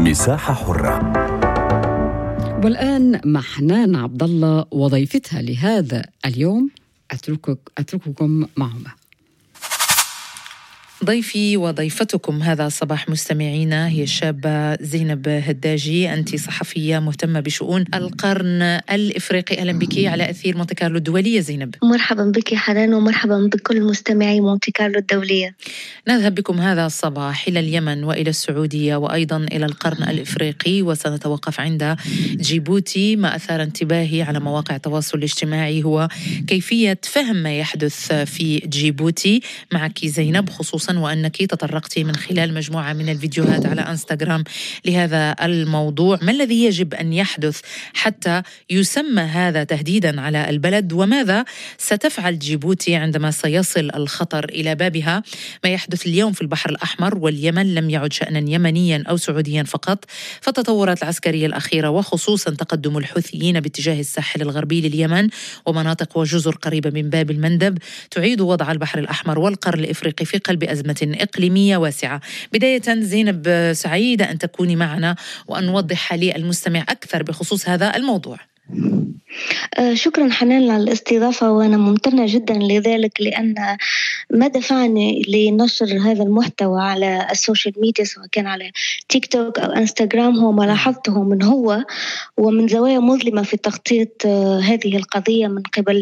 مساحة حرة. والآن مع حنان عبد الله وضيفتها لهذا اليوم، أترككم معهما. ضيفي وضيفتكم هذا الصباح مستمعينا هي الشابة زينب هداجي. أنت صحفية مهتمة بشؤون القرن الإفريقي. أهلا بك على أثير مونتي كارلو الدولية زينب. مرحبا بك حنان، ومرحبا بكل مستمعي مونتي كارلو الدولية. نذهب بكم هذا الصباح إلى اليمن وإلى السعودية وأيضا إلى القرن الإفريقي، وسنتوقف عند جيبوتي. ما أثار انتباهي على مواقع التواصل الاجتماعي هو كيفية فهم ما يحدث في جيبوتي. معك زينب، خصوصا وأنك تطرقتِ من خلال مجموعة من الفيديوهات على إنستغرام لهذا الموضوع. ما الذي يجب أن يحدث حتى يسمى هذا تهديدا على البلد؟ وماذا ستفعل جيبوتي عندما سيصل الخطر إلى بابها؟ ما يحدث اليوم في البحر الأحمر واليمن لم يعد شأنا يمنيا أو سعوديا فقط، فالتطورات العسكرية الأخيرة وخصوصا تقدم الحوثيين باتجاه الساحل الغربي لليمن ومناطق وجزر قريبة من باب المندب تعيد وضع البحر الأحمر والقرن الإفريقي في قلب أزمة إقليمية واسعة. بداية زينب، سعيدة أن تكوني معنا وأن نوضح للمستمع أكثر بخصوص هذا الموضوع. شكرا حنان على الاستضافة، وأنا ممتنة جدا لذلك، لأن ما دفعني لنشر هذا المحتوى على السوشيال ميديا سواء كان على تيك توك أو انستغرام هو ما لاحظته من هو ومن زوايا مظلمة في تغطية هذه القضية من قبل